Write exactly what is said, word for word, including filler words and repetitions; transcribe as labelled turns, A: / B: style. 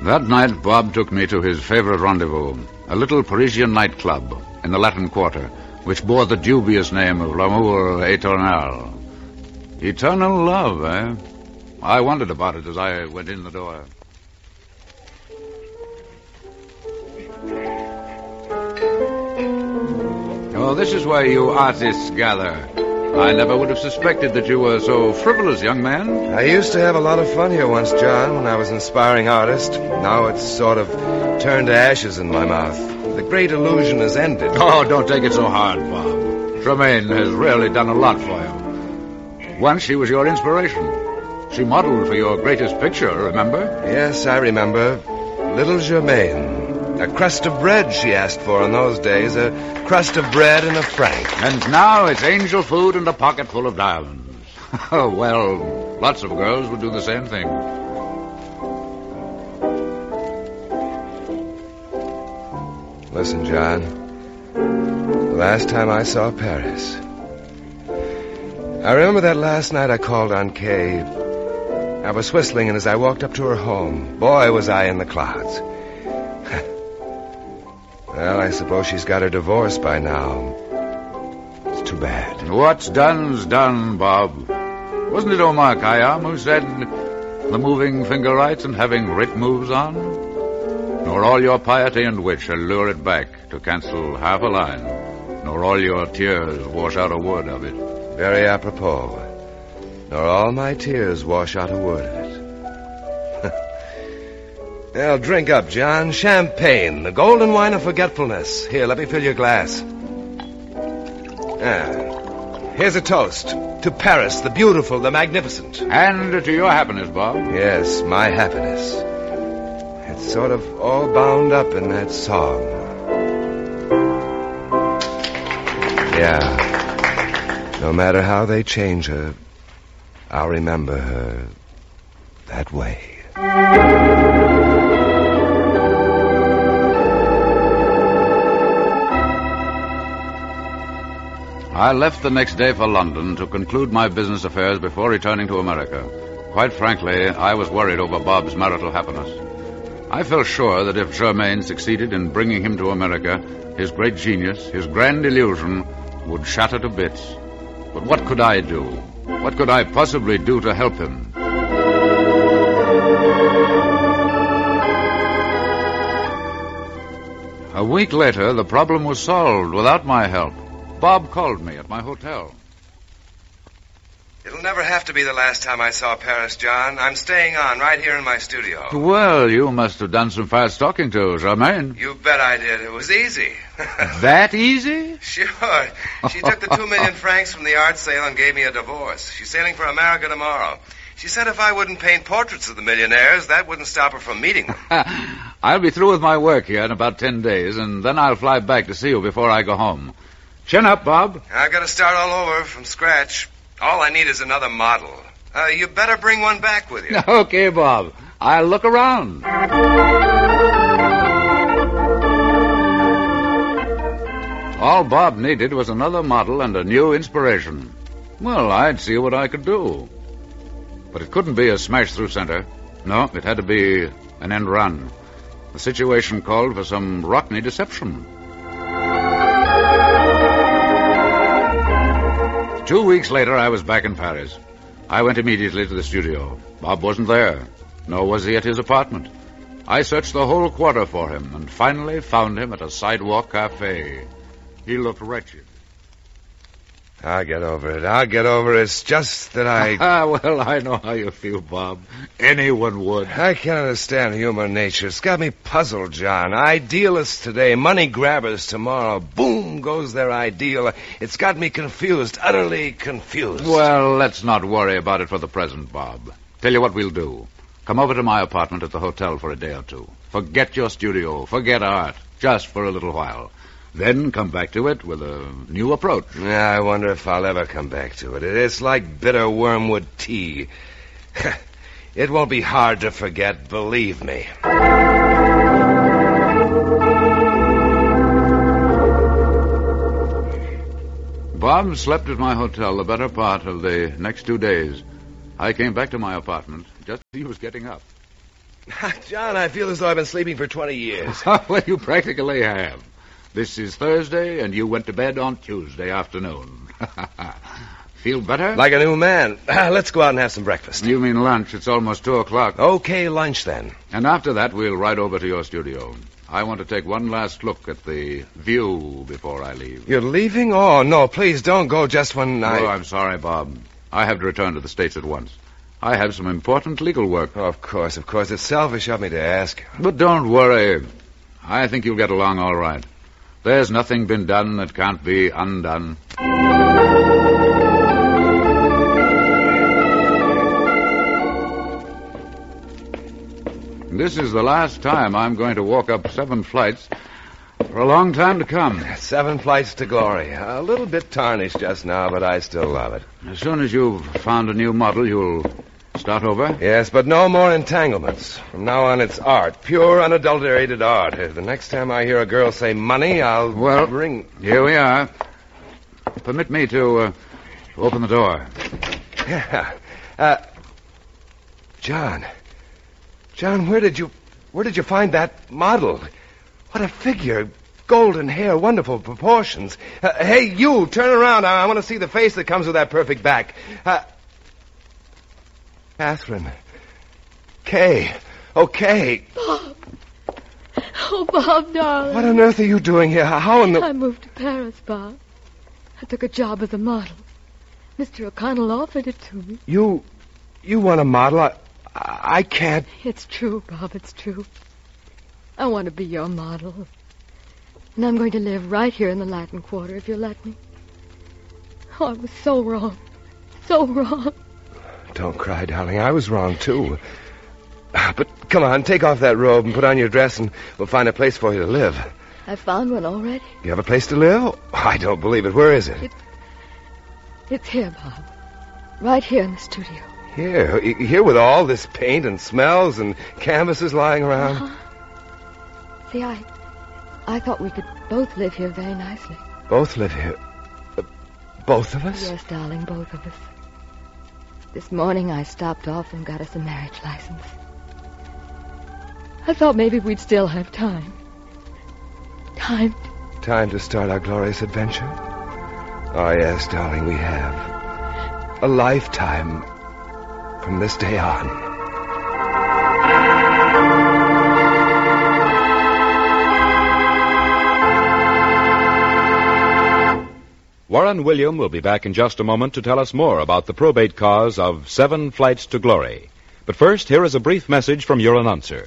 A: That night, Bob took me to his favorite rendezvous, a little Parisian nightclub in the Latin Quarter, which bore the dubious name of L'Amour Éternel. Eternal love, eh? I wondered about it as I went in the door. Oh, this is where you artists gather. I never would have suspected that you were so frivolous, young man.
B: I used to have a lot of fun here once, John, when I was an aspiring artist. Now it's sort of turned to ashes in my mouth. The great illusion has ended.
A: Oh, don't take it so hard, Bob. Tremaine has really done a lot for you. Once she was your inspiration. She modeled for your greatest picture, remember?
B: Yes, I remember. Little Germaine. A crust of bread she asked for in those days. A crust of bread and a franc.
A: And now it's angel food and a pocket full of diamonds. Well, lots of girls would do the same thing.
B: Listen, John. The last time I saw Paris. I remember that last night I called on Kay. I was whistling, and as I walked up to her home, boy, was I in the clouds. Well, I suppose she's got her divorce by now. It's too bad.
A: What's done's done, Bob. Wasn't it Omar Khayyam who said, the moving finger writes and having writ moves on? Nor all your piety and wit shall lure it back to cancel half a line, nor all your tears wash out a word of it.
B: Very apropos. Nor all my tears wash out a word of it. Well, drink up, John. Champagne, the golden wine of forgetfulness. Here, let me fill your glass. Ah, here's a toast. To Paris, the beautiful, the magnificent.
A: And to your happiness, Bob.
B: Yes, my happiness. It's sort of all bound up in that song. Yeah. No matter how they change her, I'll remember her that way.
A: I left the next day for London to conclude my business affairs before returning to America. Quite frankly, I was worried over Bob's marital happiness. I felt sure that if Germaine succeeded in bringing him to America, his great genius, his grand illusion, would shatter to bits. But what could I do? What could I possibly do to help him? A week later, the problem was solved without my help. Bob called me at my hotel.
B: It'll never have to be the last time I saw Paris, John. I'm staying on right here in my studio.
A: Well, you must have done some fast talking to Germaine.
B: You bet I did. It was easy.
A: That easy?
B: Sure. She took the two million francs from the art sale and gave me a divorce. She's sailing for America tomorrow. She said if I wouldn't paint portraits of the millionaires, that wouldn't stop her from meeting them.
A: I'll be through with my work here in about ten days, and then I'll fly back to see you before I go home. Chin up, Bob.
B: I've got to start all over from scratch. All I need is another model. Uh, you better bring one back with you.
A: Okay, Bob. I'll look around. All Bob needed was another model and a new inspiration. Well, I'd see what I could do. But it couldn't be a smash-through center. No, it had to be an end run. The situation called for some rockney deception. Two weeks later, I was back in Paris. I went immediately to the studio. Bob wasn't there, nor was he at his apartment. I searched the whole quarter for him and finally found him at a sidewalk cafe. He looked wretched.
B: I'll get over it. I'll get over it. It's just that I...
A: Well, I know how you feel, Bob. Anyone would.
B: I can't understand human nature. It's got me puzzled, John. Idealists today, money grabbers tomorrow. Boom goes their ideal. It's got me confused, utterly confused.
A: Well, let's not worry about it for the present, Bob. Tell you what we'll do. Come over to my apartment at the hotel for a day or two. Forget your studio. Forget art. Just for a little while. Then come back to it with a new approach.
B: Yeah, I wonder if I'll ever come back to it. It's like bitter wormwood tea. It won't be hard to forget, believe me.
A: Bob slept at my hotel the better part of the next two days. I came back to my apartment just as he was getting up.
B: John, I feel as though I've been sleeping for twenty years.
A: Well, you practically have. This is Thursday, and you went to bed on Tuesday afternoon. Feel better?
B: Like a new man. Let's go out and have some breakfast.
A: You mean lunch. It's almost two o'clock.
B: Okay, lunch then.
A: And after that, we'll ride over to your studio. I want to take one last look at the view before I leave.
B: You're leaving? Oh, no, please don't go just when I...
A: Oh, I'm sorry, Bob. I have to return to the States at once. I have some important legal work.
B: Oh, of course, of course. It's selfish of me to ask.
A: But don't worry. I think you'll get along all right. There's nothing been done that can't be undone. This is the last time I'm going to walk up seven flights for a long time to come.
B: Seven flights to glory. A little bit tarnished just now, but I still love it.
A: As soon as you've found a new model, you'll start over?
B: Yes, but no more entanglements. From now on, it's art. Pure, unadulterated art. The next time I hear a girl say money, I'll
A: well,
B: ring...
A: Here we are. Permit me to uh, open the door.
B: Yeah. Uh, John... John, where did you where did you find that model? What a figure. Golden hair, wonderful proportions. Uh, hey, you, turn around. I, I want to see the face that comes with that perfect back. Uh, Catherine. Kay. Oh, Kay.
C: Bob. Oh, Bob, darling.
B: What on earth are you doing here? How in the...
C: I moved to Paris, Bob. I took a job as a model. Mister O'Connell offered it to me.
B: You... you want a model? I... I can't...
C: It's true, Bob, it's true. I want to be your model. And I'm going to live right here in the Latin Quarter, if you'll let me. Oh, I was so wrong. So wrong.
B: Don't cry, darling. I was wrong, too. But come on, take off that robe and put on your dress, and we'll find a place for you to live.
C: I found one already.
B: You have a place to live? Oh, I don't believe it. Where is it?
C: It's, it's here, Bob. Right here in the studio.
B: Here, here with all this paint and smells and canvases lying around.
C: Uh-huh. See, I, I thought we could both live here very nicely.
B: Both live here? Uh, both of us?
C: Yes, darling, both of us. This morning I stopped off and got us a marriage license. I thought maybe we'd still have time. Time.
B: Time to start our glorious adventure? Oh, yes, darling, we have. A lifetime from this day on.
D: Warren William will be back in just a moment to tell us more about the probate cause of Seven Flights to Glory. But first, here is a brief message from your announcer.